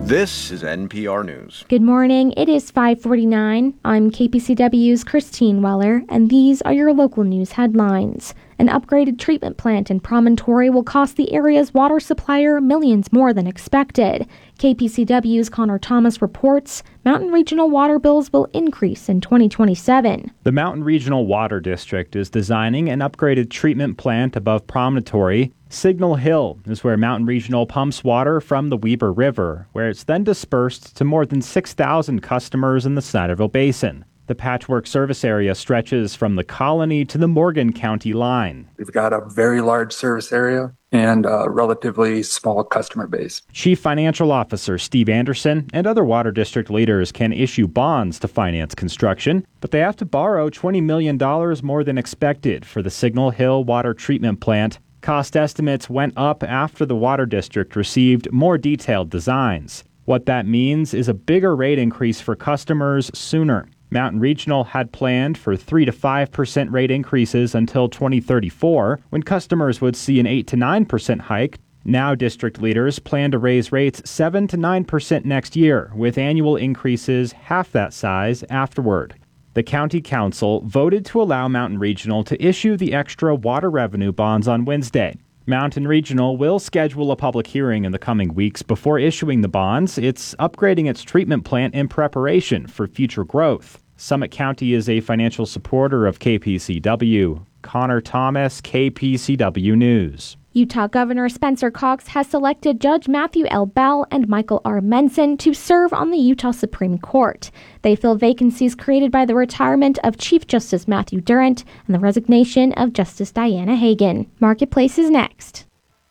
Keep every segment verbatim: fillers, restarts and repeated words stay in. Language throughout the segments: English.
This is N P R News. Good morning. It is five forty-nine. I'm K P C W's Christine Weller, and these are your local news headlines. An upgraded treatment plant in Promontory will cost the area's water supplier millions more than expected. K P C W's Connor Thomas reports Mountain Regional water bills will increase in twenty twenty-seven. The Mountain Regional Water District is designing an upgraded treatment plant above Promontory. Signal Hill is where Mountain Regional pumps water from the Weber River, where it's then dispersed to more than six thousand customers in the Snyderville Basin. The patchwork service area stretches from the Colony to the Morgan County line. We've got a very large service area and a relatively small customer base. Chief Financial Officer Steve Anderson and other water district leaders can issue bonds to finance construction, but they have to borrow twenty million dollars more than expected for the Signal Hill Water Treatment Plant. Cost estimates went up after the water district received more detailed designs. What that means is a bigger rate increase for customers sooner. Mountain Regional had planned for three to five percent rate increases until twenty thirty-four, when customers would see an eight to nine percent hike. Now district leaders plan to raise rates seven to nine percent next year, with annual increases half that size afterward. The County Council voted to allow Mountain Regional to issue the extra water revenue bonds on Wednesday. Mountain Regional will schedule a public hearing in the coming weeks before issuing the bonds. It's upgrading its treatment plant in preparation for future growth. Summit County is a financial supporter of K P C W. Connor Thomas, K P C W News. Utah Governor Spencer Cox has selected Judge Matthew L. Bell and Michael R. Menson to serve on the Utah Supreme Court. They fill vacancies created by the retirement of Chief Justice Matthew Durant and the resignation of Justice Diana Hagan. Marketplace is next.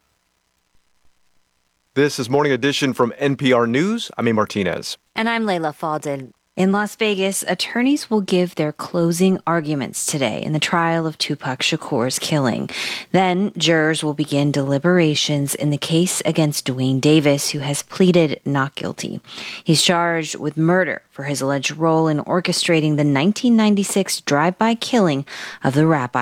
This is Morning Edition from N P R News. I'm A. Martinez. And I'm Layla Fadel. In Las Vegas, attorneys will give their closing arguments today in the trial of Tupac Shakur's killing. Then, jurors will begin deliberations in the case against Duane Davis, who has pleaded not guilty. He's charged with murder for his alleged role in orchestrating the nineteen ninety-six drive-by killing of the rap